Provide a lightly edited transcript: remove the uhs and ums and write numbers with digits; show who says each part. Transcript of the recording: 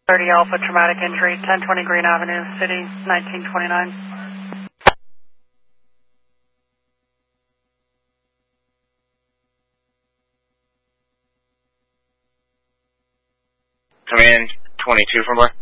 Speaker 1: 30 Alpha, traumatic injury, 1020 Green Avenue, City, 1929.
Speaker 2: Command 22 from where?